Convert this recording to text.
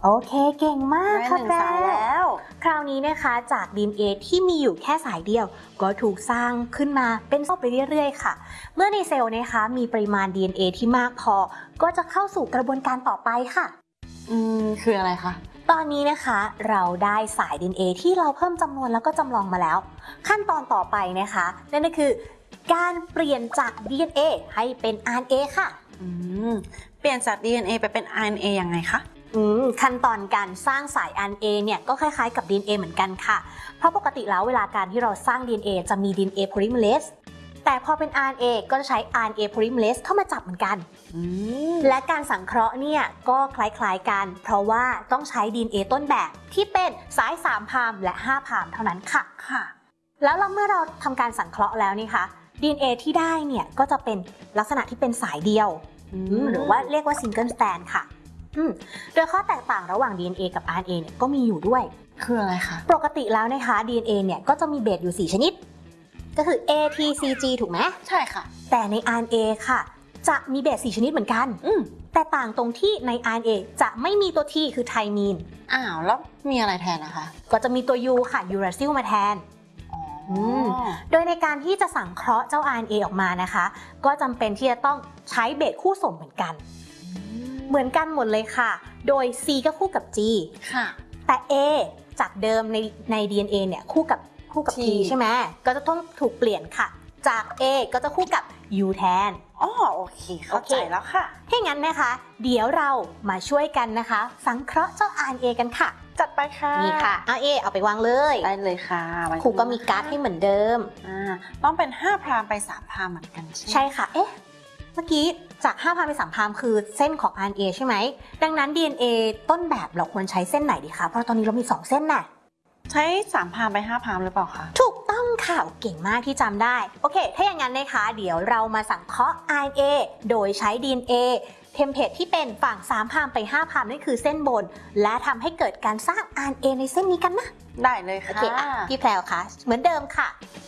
โอเคเก่งมากค่ะได้1 สายแล้วคราวนี้นะคะจาก DNA ที่มีอยู่แค่สายเดียวก็ถูกสร้างขึ้นมาเป็นไปเรื่อยๆค่ะเมื่อในเซลล์นะคะมีปริมาณ DNA ที่มากพอก็จะเข้าสู่กระบวนการต่อไปค่ะคืออะไรคะตอนนี้นะคะเราได้สาย DNA ที่เราเพิ่มจำนวนแล้วก็จำลองมาแล้วขั้นตอนต่อไปนะคะนั่นก็คือการเปลี่ยนจาก DNA ให้เป็น RNA ค่ะเปลี่ยนจาก DNA ไปเป็น RNA ยังไงคะขั้นตอนการสร้างสาย RNA เนี่ยก็คล้ายๆกับ DNA เหมือนกันค่ะเพราะปกติแล้วเวลาการที่เราสร้าง DNA จะมี DNA polymerase แต่พอเป็น RNA ก็จะใช้ RNA polymerase เข้ามาจับเหมือนกันและการสังเคราะห์เนี่ยก็คล้ายๆกันเพราะว่าต้องใช้ DNA ต้นแบบที่เป็นสาย3 พรามและ5 พรามเท่านั้นค่ะแล้วเมื่อเราทำการสังเคราะห์แล้วนี่คะ DNA ที่ได้เนี่ยก็จะเป็นลักษณะที่เป็นสายเดียวหรือว่าเรียกว่า single strand ค่ะโดยข้อแตกต่างระหว่าง DNA กับ RNA เนี่ยก็มีอยู่ด้วยคืออะไรคะปกติแล้วนะคะ DNA เนี่ยก็จะมีเบสอยู่4ชนิดก็คือ A T C G ถูกไหมใช่ค่ะแต่ใน RNA ค่ะจะมีเบส4ชนิดเหมือนกันแต่ต่างตรงที่ใน RNA จะไม่มีตัว T คือไทมีนแล้วมีอะไรแทนนะคะก็จะมีตัว U ค่ะยูราซิลมาแทนโดยในการที่จะสังเคราะห์เจ้า RNA ออกมานะคะก็จำเป็นที่จะต้องใช้เบสคู่สมเหมือนกันหมดเลยค่ะโดย C ก็คู่กับ G ค่ะแต่ A จากเดิมใน DNA เนี่ยคู่กับ T ใช่ไหมก็จะต้องถูกเปลี่ยนค่ะจาก A ก็จะคู่กับ U แทนโอเคเข้าใจแล้วค่ะถ้างั้นนะคะเดี๋ยวเรามาช่วยกันนะคะสังเคราะห์เจ้า RNA กันค่ะจัดไปค่ะนี่ค่ะเอาไปวางเลยได้เลยค่ะครูก็มีการ์ดให้เหมือนเดิมต้องเป็น5 พรามไป3 พรามเหมือนกันใช่ค่ะเมื่อกี้จาก5 พรามไป3 พรามคือเส้นของ RNA ใช่ไหมดังนั้น DNA ต้นแบบเราควรใช้เส้นไหนดีคะเพราะตอนนี้เรามี2เส้นน่ะใช้3 พรามไป5 พรามหรือเปล่าคะถูกต้องค่ะเก่งมากที่จำได้โอเคถ้าอย่างนั้นนะคะเดี๋ยวเรามาสังเคราะห์ RNA โดยใช้ DNA เทมเพลตที่เป็นฝั่ง3 พรามไป5 พรามนั่นคือเส้นบนและทำให้เกิดการสร้าง RNA ในเส้นนี้กันนะได้เลยค่ะโอเคพี่แพรวคะเหมือนเดิมค่ะ